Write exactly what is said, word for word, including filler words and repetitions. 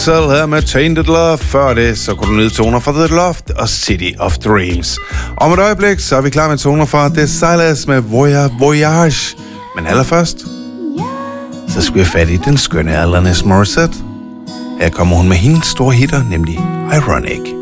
Selv her med Tainted Love. Før det, så kunne du nyde toner fra The Loft og City of Dreams. Om et øjeblik, så er vi klar med toner fra The Silas med Voyage. Men allerførst, så skal vi have fat i den skønne Alanis Morissette. Her kommer hun med hendes store hitter, nemlig Ironic.